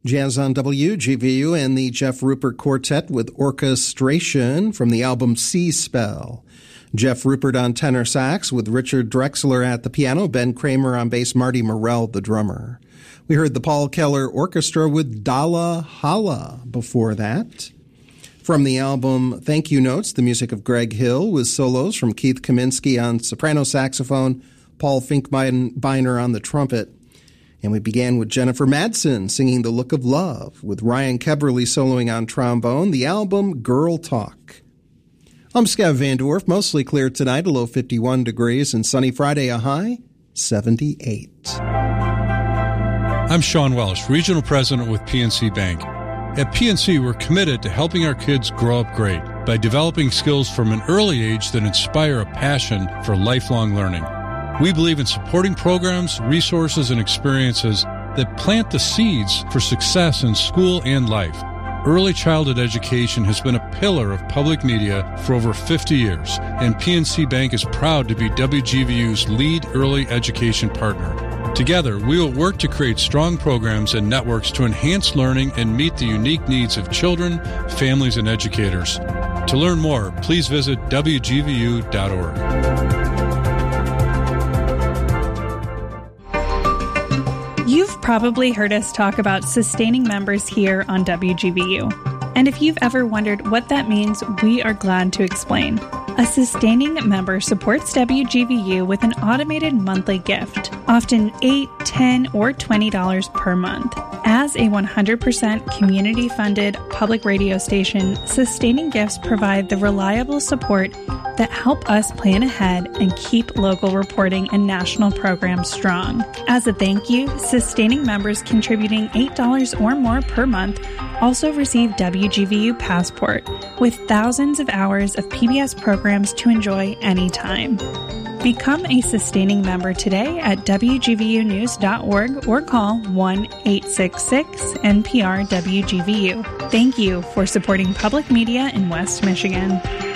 Jazz on WGVU and the Jeff Rupert Quartet with orchestration from the album Sea Spell. Jeff Rupert on tenor sax with Richard Drexler at the piano, Ben Kramer on bass, Marty Morell, the drummer. We heard the Paul Keller Orchestra with Dalla Hala before that. From the album Thank You Notes, the music of Greg Hill with solos from Keith Kaminsky on soprano saxophone, Paul Finkbeiner on the trumpet. And we began with Jennifer Madsen singing The Look of Love, with Ryan Keberly soloing on trombone, the album Girl Talk. I'm Scav Van Dwarf, mostly clear tonight, a low 51 degrees, and sunny Friday, a high 78. I'm Sean Welsh, Regional President with PNC Bank. At PNC, we're committed to helping our kids grow up great by developing skills from an early age that inspire a passion for lifelong learning. We believe in supporting programs, resources, and experiences that plant the seeds for success in school and life. Early childhood education has been a pillar of public media for over 50 years, and PNC Bank is proud to be WGVU's lead early education partner. Together, we will work to create strong programs and networks to enhance learning and meet the unique needs of children, families, and educators. To learn more, please visit WGVU.org. You've probably heard us talk about sustaining members here on WGVU. And if you've ever wondered what that means, we are glad to explain. A sustaining member supports WGVU with an automated monthly gift, often $8, $10, or $20 per month. As a 100% community-funded public radio station, sustaining gifts provide the reliable support that help us plan ahead and keep local reporting and national programs strong. As a thank you, sustaining members contributing $8 or more per month also receive WGVU Passport, with thousands of hours of PBS programs to enjoy anytime. Become a sustaining member today at WGVUnews.org or call 1-866-NPR-WGVU. Thank you for supporting public media in West Michigan.